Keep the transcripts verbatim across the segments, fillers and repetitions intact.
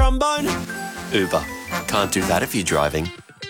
trombone? Uber. Can't do that if you're driving.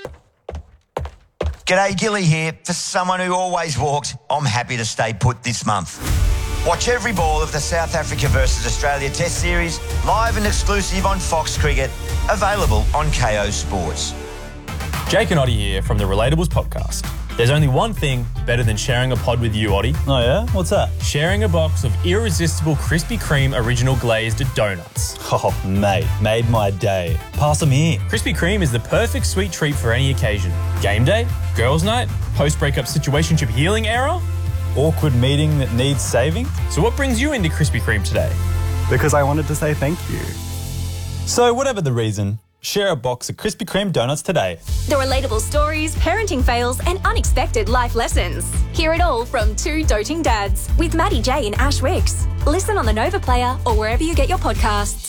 G'day, Gilly here. For someone who always walks, I'm happy to stay put this month. Watch every ball of the South Africa versus Australia Test Series live and exclusive on Fox Cricket, available on K O Sports. Jake and Oddie here from the Relatables podcast. There's only one thing better than sharing a pod with you, Oddie. Oh yeah? What's that? Sharing a box of irresistible Krispy Kreme original glazed donuts. Oh, mate, made my day. Pass them here. Krispy Kreme is the perfect sweet treat for any occasion. Game day, girls' night, post-breakup situationship healing era. Awkward meeting that needs saving? So what brings you into Krispy Kreme today? Because I wanted to say thank you. So whatever the reason, share a box of Krispy Kreme donuts today. The relatable stories, parenting fails, and unexpected life lessons. Hear it all from two doting dads with Maddie J and Ash Wicks. Listen on the Nova Player or wherever you get your podcasts.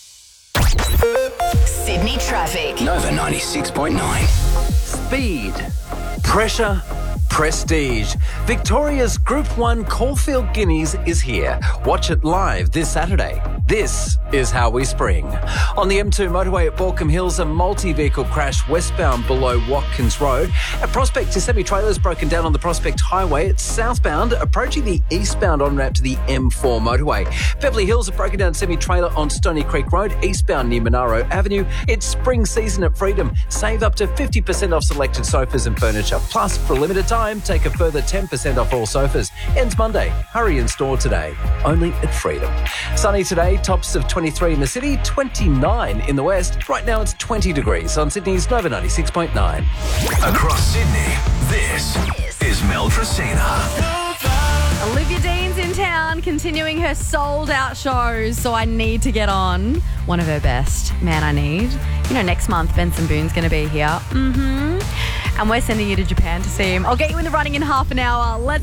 Sydney traffic. Nova ninety-six point nine. Speed, pressure, prestige. Victoria's Group one Caulfield Guineas is here. Watch it live this Saturday. This is how we spring. On the M two motorway at Baulkham Hills, a multi-vehicle crash westbound below Watkins Road. At Prospect, a semi-trailer's broken down on the Prospect Highway. It's southbound, approaching the eastbound on-ramp to the M four motorway. Beverly Hills, a broken down semi-trailer on Stony Creek Road, eastbound near Monaro Avenue. It's spring season at Freedom. Save up to fifty percent off selected sofas and furniture. Plus, for a limited time, take a further ten percent off all sofas. Ends Monday. Hurry in store today. Only at Freedom. Sunny today, tops of twenty-three in the city, twenty-nine in the west. Right now it's twenty degrees on Sydney's Nova ninety-six point nine. Across Sydney, this is Mel Tresina. Olivia Dean's in town, continuing her sold-out shows, so I need to get on one of her best. Man, I need. You know, next month, Benson Boone's going to be here. Mm-hmm. And we're sending you to Japan to see him. I'll get you in the running in half an hour. Let's